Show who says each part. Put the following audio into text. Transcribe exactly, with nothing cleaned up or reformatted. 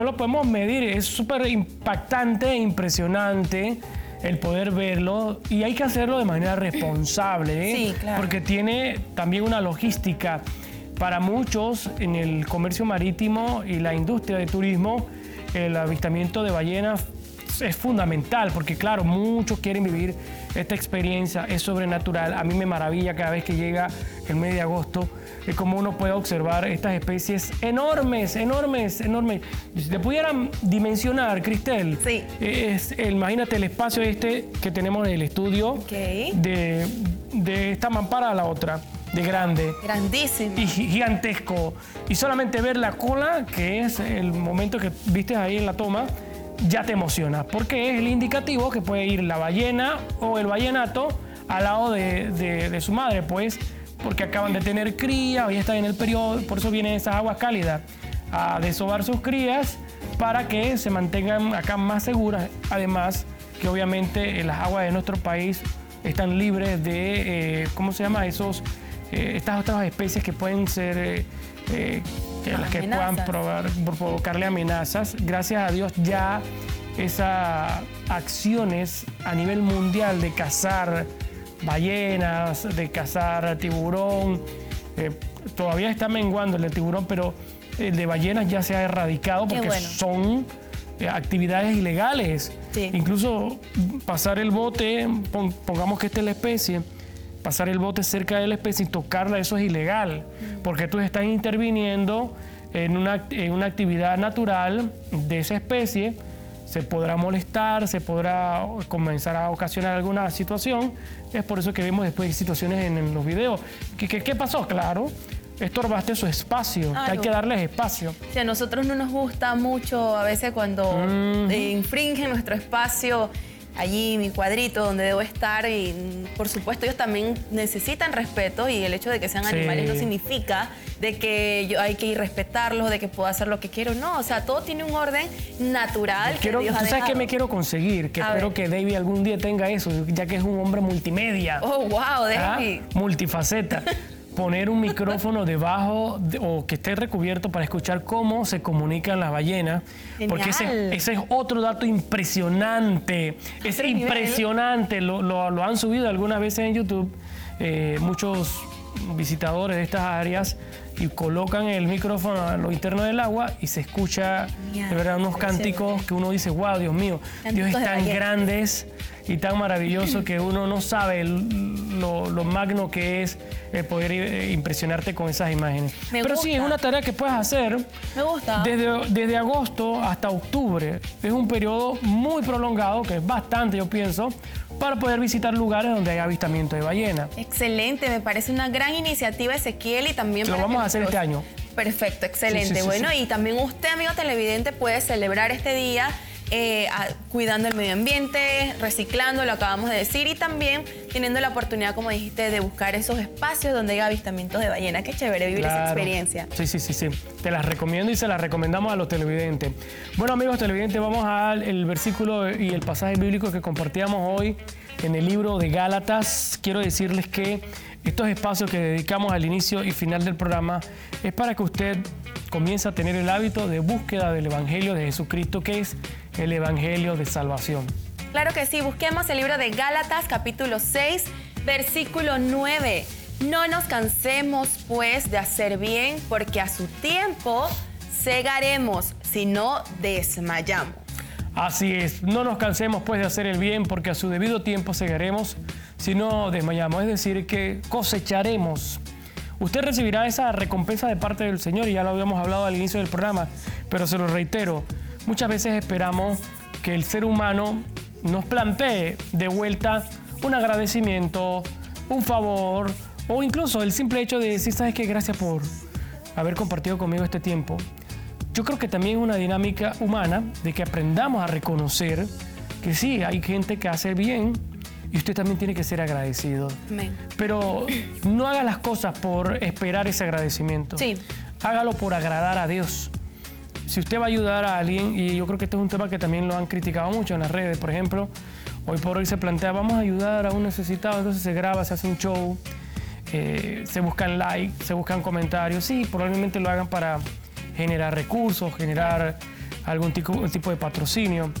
Speaker 1: lo podemos medir, es súper impactante e impresionante el poder verlo, y hay que hacerlo de manera responsable, ¿eh?
Speaker 2: Sí, claro.
Speaker 1: Porque tiene también una logística. Para muchos en el comercio marítimo y la industria de turismo, el avistamiento de ballenas es fundamental, porque claro, muchos quieren vivir esta experiencia, es sobrenatural. A mí me maravilla cada vez que llega el mes de agosto, es como uno puede observar estas especies enormes, enormes, enormes. Si te pudieran dimensionar, Cristel,
Speaker 2: sí.
Speaker 1: es, imagínate el espacio este que tenemos en el estudio,
Speaker 2: okay.
Speaker 1: de, de esta mampara a la otra, de grande.
Speaker 2: Grandísimo.
Speaker 1: Y gigantesco. Y solamente ver la cola, que es el momento que viste ahí en la toma, ya te emociona, porque es el indicativo que puede ir la ballena o el ballenato al lado de, de, de su madre, pues, porque acaban de tener cría, hoy están en el periodo, por eso vienen esas aguas cálidas a desovar sus crías para que se mantengan acá más seguras. Además, que obviamente las aguas de nuestro país están libres de, eh, ¿cómo se llama? Esos, eh, estas otras especies que pueden ser... Eh, eh, que las que puedan probar, provocarle amenazas. Gracias a Dios ya esas acciones a nivel mundial de cazar ballenas, de cazar tiburón, eh, todavía está menguando el de tiburón, pero el de ballenas ya se ha erradicado porque bueno. son eh, actividades ilegales.
Speaker 2: Sí.
Speaker 1: Incluso pasar el bote, pongamos que esta es la especie, pasar el bote cerca de la especie y tocarla, eso es ilegal, porque tú estás interviniendo en una, en una actividad natural de esa especie. Se podrá molestar, se podrá comenzar a ocasionar alguna situación. Es por eso que vemos después situaciones en, en los videos. ¿Qué, qué, qué pasó? Claro, estorbaste su espacio,
Speaker 2: ah,
Speaker 1: que hay
Speaker 2: no.
Speaker 1: que darles espacio.
Speaker 2: Sí, a nosotros no nos gusta mucho a veces cuando mm. eh, infringen nuestro espacio. Allí mi cuadrito donde debo estar, y por supuesto ellos también necesitan respeto, y el hecho de que sean sí. animales no significa de que yo hay que ir respetarlos, de que puedo hacer lo que quiero, no, o sea, todo tiene un orden natural.
Speaker 1: Quiero,
Speaker 2: que Dios
Speaker 1: ¿tú
Speaker 2: ha
Speaker 1: sabes
Speaker 2: dejado.
Speaker 1: qué me quiero conseguir? Que
Speaker 2: a
Speaker 1: espero
Speaker 2: ver.
Speaker 1: que David algún día tenga eso, ya que es un hombre multimedia.
Speaker 2: Oh, wow, David.
Speaker 1: ¿Ah? Multifaceta. Poner un micrófono debajo de, o que esté recubierto para escuchar cómo se comunican las ballenas.
Speaker 2: Genial.
Speaker 1: Porque ese, ese es otro dato impresionante. Es
Speaker 2: Otro
Speaker 1: impresionante. Lo, lo, lo han subido algunas veces en YouTube eh, muchos visitadores de estas áreas, y colocan el micrófono a lo interno del agua y se escucha
Speaker 2: Genial.
Speaker 1: de verdad unos cánticos que uno dice, wow, Dios mío,
Speaker 2: Cánticos
Speaker 1: Dios es tan
Speaker 2: de
Speaker 1: grandes y tan maravilloso que uno no sabe lo, lo magno que es eh, poder eh, impresionarte con esas imágenes.
Speaker 2: Me
Speaker 1: Pero
Speaker 2: gusta.
Speaker 1: sí, es una tarea que puedes hacer
Speaker 2: Me gusta.
Speaker 1: desde, desde agosto hasta octubre. Es un periodo muy prolongado, que es bastante, yo pienso, para poder visitar lugares donde hay avistamiento de ballena.
Speaker 2: Excelente, me parece una gran iniciativa, Ezequiel, y también...
Speaker 1: Lo
Speaker 2: para
Speaker 1: vamos
Speaker 2: que
Speaker 1: a hacer
Speaker 2: nosotros...
Speaker 1: este año.
Speaker 2: Perfecto, excelente.
Speaker 1: Sí, sí, sí,
Speaker 2: bueno,
Speaker 1: sí.
Speaker 2: y también usted, amigo televidente, puede celebrar este día eh, a, cuidando el medio ambiente, reciclando, lo acabamos de decir, y también teniendo la oportunidad, como dijiste, de buscar esos espacios donde hay avistamientos de ballena. Qué chévere vivir
Speaker 1: Claro.
Speaker 2: esa experiencia.
Speaker 1: Sí, sí, sí, sí. Te las recomiendo y se las recomendamos a los televidentes. Bueno, amigos televidentes, vamos al versículo y el pasaje bíblico que compartíamos hoy en el libro de Gálatas. Quiero decirles que estos espacios que dedicamos al inicio y final del programa es para que usted comience a tener el hábito de búsqueda del Evangelio de Jesucristo, que es el Evangelio de salvación.
Speaker 2: Claro que sí, busquemos el libro de Gálatas, capítulo seis, versículo nueve. No nos cansemos, pues, de hacer bien, porque a su tiempo segaremos, si no desmayamos.
Speaker 1: Así es, no nos cansemos pues de hacer el bien, porque a su debido tiempo segaremos si no desmayamos, es decir, que cosecharemos. Usted recibirá esa recompensa de parte del Señor, y ya lo habíamos hablado al inicio del programa, pero se lo reitero, muchas veces esperamos que el ser humano nos plantee de vuelta un agradecimiento, un favor, o incluso el simple hecho de decir, ¿sabes qué? Gracias por haber compartido conmigo este tiempo. Yo creo que también es una dinámica humana de que aprendamos a reconocer que sí, hay gente que hace bien y usted también tiene que ser agradecido.
Speaker 2: Amén.
Speaker 1: Pero no haga las cosas por esperar ese agradecimiento.
Speaker 2: Sí.
Speaker 1: Hágalo por agradar a Dios. Si usted va a ayudar a alguien, y yo creo que este es un tema que también lo han criticado mucho en las redes, por ejemplo, hoy por hoy se plantea, vamos a ayudar a un necesitado, entonces se graba, se hace un show, eh, se buscan likes, se buscan comentarios. Sí, probablemente lo hagan para generar recursos, generar algún tipo, tipo de patrocinio.